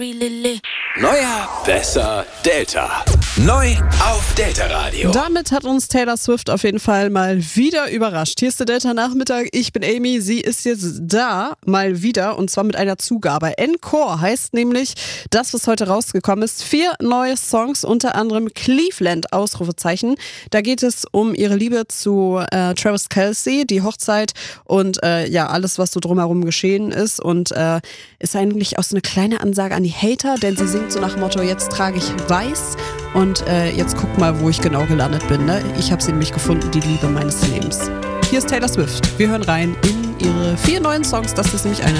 Neuer, besser, Delta. Neu auf Delta Radio. Damit hat uns Taylor Swift auf jeden Fall mal wieder überrascht. Hier ist der Delta Nachmittag, ich bin Amy, sie ist jetzt da, mal wieder, und zwar mit einer Zugabe. Encore heißt nämlich das, was heute rausgekommen ist. 4 neue Songs, unter anderem Cleveland, Ausrufezeichen. Da geht es um ihre Liebe zu Travis Kelce, die Hochzeit und alles, was so drumherum geschehen ist, und ist eigentlich auch so eine kleine Ansage an die Hater, denn sie singt so nach dem Motto, jetzt trage ich weiß und jetzt guck mal, wo ich genau gelandet bin. Ne? Ich habe sie nämlich gefunden, die Liebe meines Lebens. Hier ist Taylor Swift. Wir hören rein in ihre 4 neuen Songs, das ist nämlich eine.